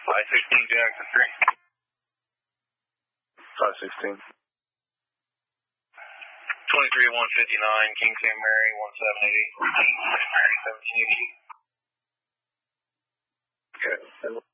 516 Jackson 3. 516. 23 159 King St. Mary 1780. King St. Mary 1780. Okay.